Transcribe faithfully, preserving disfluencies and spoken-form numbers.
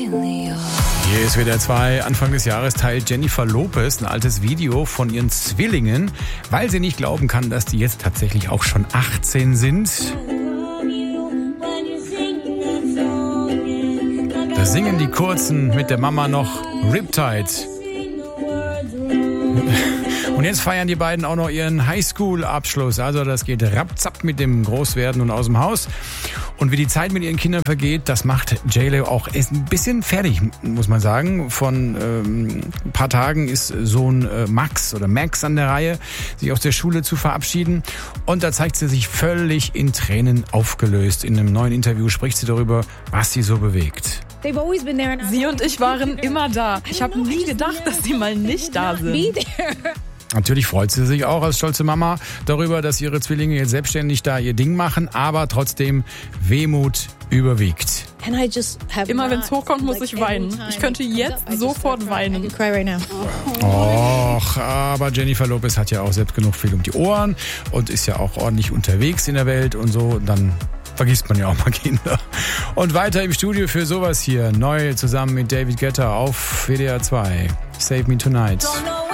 Hier ist W D R zwei. Anfang des Jahres teilt Jennifer Lopez ein altes Video von ihren Zwillingen, weil sie nicht glauben kann, dass die jetzt tatsächlich auch schon achtzehn sind. Da singen die Kurzen mit der Mama noch Riptide. Und jetzt feiern die beiden auch noch ihren Highschool-Abschluss. Also das geht rapzapp mit dem Großwerden und aus dem Haus. Und wie die Zeit mit ihren Kindern vergeht, das macht J-Lo auch ein bisschen fertig, muss man sagen. Von ähm, ein paar Tagen ist Sohn äh, Max oder Max an der Reihe, sich aus der Schule zu verabschieden. Und da zeigt sie sich völlig in Tränen aufgelöst. In einem neuen Interview spricht sie darüber, was sie so bewegt. Sie und ich waren immer da. Ich habe nie gedacht, dass sie mal nicht da sind. Natürlich freut sie sich auch als stolze Mama darüber, dass ihre Zwillinge jetzt selbstständig da ihr Ding machen, aber trotzdem Wehmut überwiegt. Immer wenn es hochkommt, muss ich weinen. Ich könnte jetzt sofort weinen. Och, aber Jennifer Lopez hat ja auch selbst genug viel um die Ohren und ist ja auch ordentlich unterwegs in der Welt und so, dann vergisst man ja auch mal Kinder. Und weiter im Studio für sowas hier, neu zusammen mit David Guetta auf W D R zwei. Save Me Tonight.